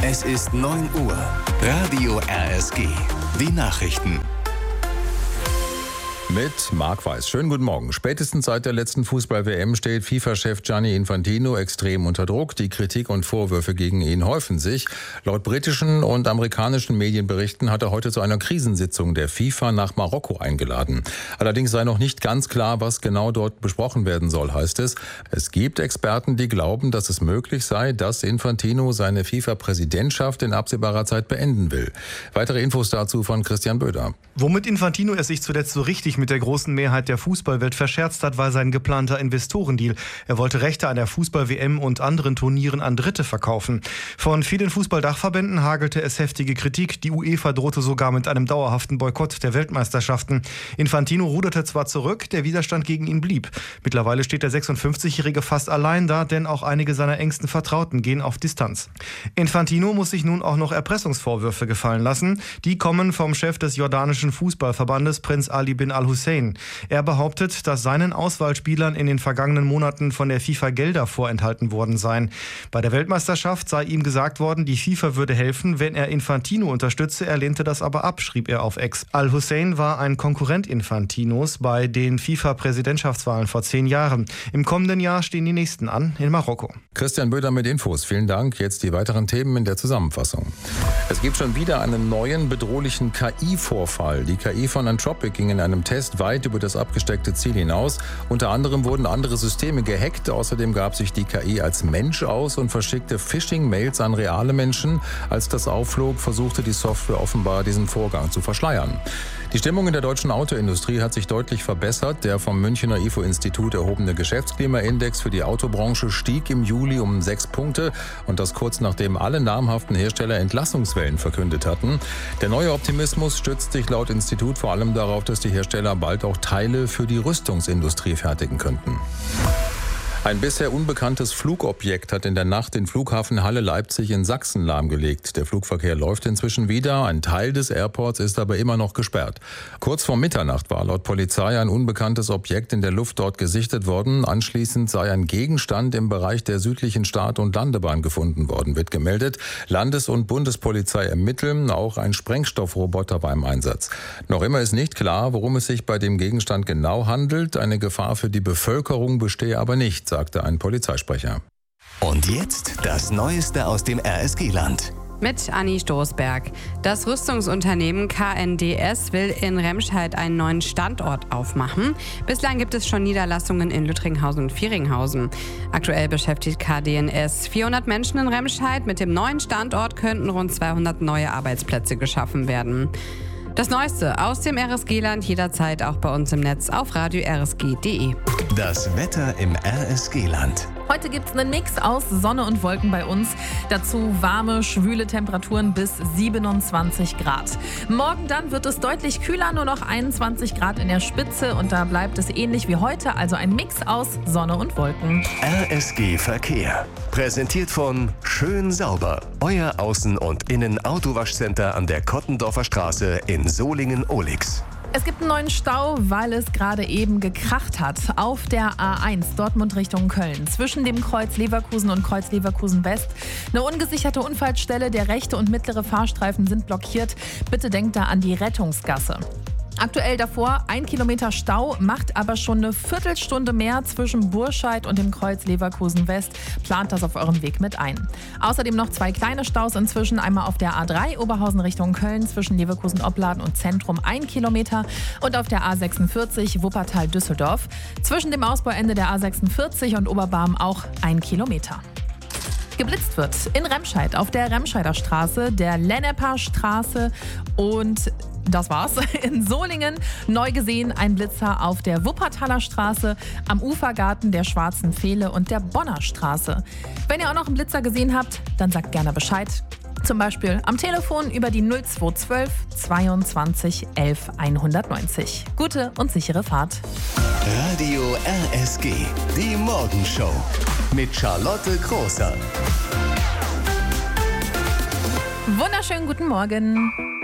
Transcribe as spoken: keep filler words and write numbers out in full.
Es ist neun Uhr. Radio R S G. Die Nachrichten. Mit Marc Weiß. Schönen guten Morgen. Spätestens seit der letzten Fußball-W M steht FIFA-Chef Gianni Infantino extrem unter Druck. Die Kritik und Vorwürfe gegen ihn häufen sich. Laut britischen und amerikanischen Medienberichten hat er heute zu einer Krisensitzung der FIFA nach Marokko eingeladen. Allerdings sei noch nicht ganz klar, was genau dort besprochen werden soll, heißt es. Es gibt Experten, die glauben, dass es möglich sei, dass Infantino seine FIFA-Präsidentschaft in absehbarer Zeit beenden will. Weitere Infos dazu von Christian Böder. Womit Infantino es sich zuletzt so richtig mit der großen Mehrheit der Fußballwelt verscherzt hat, war sein geplanter Investorendeal. Er wollte Rechte an der Fußball-W M und anderen Turnieren an Dritte verkaufen. Von vielen Fußballdachverbänden hagelte es heftige Kritik. Die UEFA drohte sogar mit einem dauerhaften Boykott der Weltmeisterschaften. Infantino ruderte zwar zurück, der Widerstand gegen ihn blieb. Mittlerweile steht der sechsundfünfzigjährige fast allein da, denn auch einige seiner engsten Vertrauten gehen auf Distanz. Infantino muss sich nun auch noch Erpressungsvorwürfe gefallen lassen. Die kommen vom Chef des jordanischen Fußballverbandes, Prinz Ali bin Al-Hussein. Er behauptet, dass seinen Auswahlspielern in den vergangenen Monaten von der FIFA Gelder vorenthalten worden seien. Bei der Weltmeisterschaft sei ihm gesagt worden, die FIFA würde helfen, wenn er Infantino unterstütze. Er lehnte das aber ab, schrieb er auf X. Al-Hussein war ein Konkurrent Infantinos bei den FIFA-Präsidentschaftswahlen vor zehn Jahren. Im kommenden Jahr stehen die nächsten an in Marokko. Christian Böder mit Infos. Vielen Dank. Jetzt die weiteren Themen in der Zusammenfassung. Es gibt schon wieder einen neuen bedrohlichen K I-Vorfall. Die K I von Anthropic ging in einem Test weit über das abgesteckte Ziel hinaus. Unter anderem wurden andere Systeme gehackt. Außerdem gab sich die K I als Mensch aus und verschickte Phishing-Mails an reale Menschen. Als das aufflog, versuchte die Software offenbar, diesen Vorgang zu verschleiern. Die Stimmung in der deutschen Autoindustrie hat sich deutlich verbessert. Der vom Münchner I F O-Institut erhobene Geschäftsklimaindex für die Autobranche stieg im Juli um sechs Punkte. Und das kurz nachdem alle namhaften Hersteller Entlassungswellen verkündet hatten. Der neue Optimismus stützt sich laut Institut vor allem darauf, dass die Hersteller bald auch Teile für die Rüstungsindustrie fertigen könnten. Ein bisher unbekanntes Flugobjekt hat in der Nacht den Flughafen Halle-Leipzig in Sachsen lahmgelegt. Der Flugverkehr läuft inzwischen wieder. Ein Teil des Airports ist aber immer noch gesperrt. Kurz vor Mitternacht war laut Polizei ein unbekanntes Objekt in der Luft dort gesichtet worden. Anschließend sei ein Gegenstand im Bereich der südlichen Start- und Landebahn gefunden worden, wird gemeldet. Landes- und Bundespolizei ermitteln. Auch ein Sprengstoffroboter war im Einsatz. Noch immer ist nicht klar, worum es sich bei dem Gegenstand genau handelt. Eine Gefahr für die Bevölkerung bestehe aber nicht, sagte ein Polizeisprecher. Und jetzt das Neueste aus dem R S G-Land. Mit Anni Stoßberg. Das Rüstungsunternehmen K N D S will in Remscheid einen neuen Standort aufmachen. Bislang gibt es schon Niederlassungen in Lüttringhausen und Vieringhausen. Aktuell beschäftigt K D N S vierhundert Menschen in Remscheid. Mit dem neuen Standort könnten rund zweihundert neue Arbeitsplätze geschaffen werden. Das Neueste aus dem R S G-Land jederzeit auch bei uns im Netz auf radio r s g punkt d e. Das Wetter im R S G-Land. Heute gibt es einen Mix aus Sonne und Wolken bei uns. Dazu warme, schwüle Temperaturen bis siebenundzwanzig Grad. Morgen dann wird es deutlich kühler, nur noch einundzwanzig Grad in der Spitze. Und da bleibt es ähnlich wie heute, also ein Mix aus Sonne und Wolken. R S G Verkehr. Präsentiert von Schön Sauber. Euer Außen- und Innen-Autowaschcenter an der Kottendorfer Straße in Solingen-Ohlix. Es gibt einen neuen Stau, weil es gerade eben gekracht hat. Auf der A eins, Dortmund Richtung Köln. Zwischen dem Kreuz Leverkusen und Kreuz Leverkusen West. Eine ungesicherte Unfallstelle. Der rechte und mittlere Fahrstreifen sind blockiert. Bitte denkt da an die Rettungsgasse. Aktuell davor ein Kilometer Stau, macht aber schon eine Viertelstunde mehr zwischen Burscheid und dem Kreuz Leverkusen West. Plant das auf eurem Weg mit ein. Außerdem noch zwei kleine Staus inzwischen. Einmal auf der A drei Oberhausen Richtung Köln zwischen Leverkusen-Opladen und Zentrum ein Kilometer. Und auf der A sechsundvierzig Wuppertal-Düsseldorf zwischen dem Ausbauende der A sechsundvierzig und Oberbarm auch ein Kilometer. Geblitzt wird in Remscheid auf der Remscheider Straße, der Lenneper Straße und das war's. In Solingen neu gesehen ein Blitzer auf der Wuppertaler Straße, am Ufergarten der Schwarzen Pfähle und der Bonner Straße. Wenn ihr auch noch einen Blitzer gesehen habt, dann sagt gerne Bescheid. Zum Beispiel am Telefon über die null zwei zwölf zweiundzwanzig elf hundertneunzig. Gute und sichere Fahrt. Radio R S G, die Morgenshow mit Charlotte Großer. Wunderschönen guten Morgen.